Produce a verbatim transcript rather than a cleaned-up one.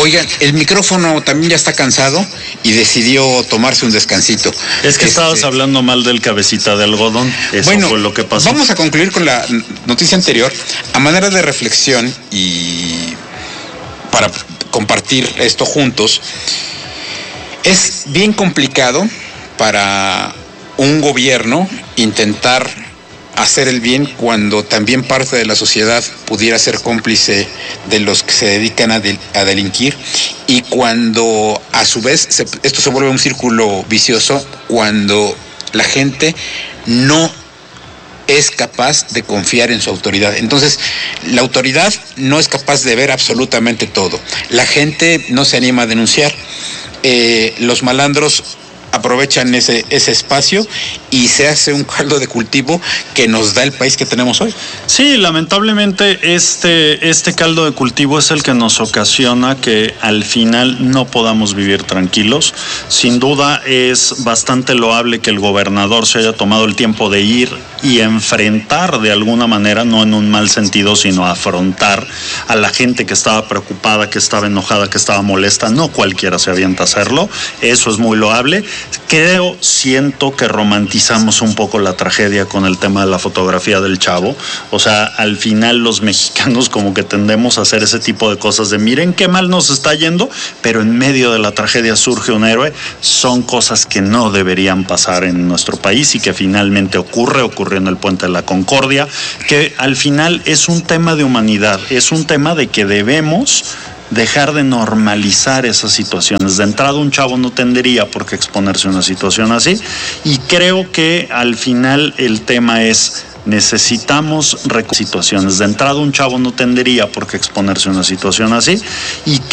Oigan, el micrófono también ya está cansado y decidió tomarse un descansito. Es que este... estabas hablando mal del cabecita de algodón. Eso bueno, fue lo que pasó. Vamos a concluir con la noticia anterior. A manera de reflexión y para compartir esto juntos, es bien complicado para un gobierno intentar hacer el bien cuando también parte de la sociedad pudiera ser cómplice de los que se dedican a, del, a delinquir, y cuando a su vez se, esto se vuelve un círculo vicioso cuando la gente no es capaz de confiar en su autoridad. Entonces, la autoridad no es capaz de ver absolutamente todo. La gente no se anima a denunciar. Eh, los malandros aprovechan ese, ese espacio y se hace un caldo de cultivo que nos da el país que tenemos hoy. Sí, lamentablemente este, este caldo de cultivo es el que nos ocasiona que al final no podamos vivir tranquilos. Sin duda es bastante loable que el gobernador se haya tomado el tiempo de ir y enfrentar de alguna manera, no en un mal sentido, sino afrontar a la gente que estaba preocupada, que estaba enojada, que estaba molesta. No cualquiera se avienta a hacerlo, eso es muy loable. Creo, siento que romantizamos un poco la tragedia con el tema de la fotografía del chavo. O sea, al final los mexicanos como que tendemos a hacer ese tipo de cosas de miren qué mal nos está yendo, pero en medio de la tragedia surge un héroe. Son cosas que no deberían pasar en nuestro país y que finalmente ocurre, ocurrió en el Puente de la Concordia, que al final es un tema de humanidad, es un tema de que debemos dejar de normalizar esas situaciones. De entrada, un chavo no tendría por qué exponerse a una situación así, y creo que al final el tema es necesitamos situaciones. De entrada, un chavo no tendría por qué exponerse a una situación así, y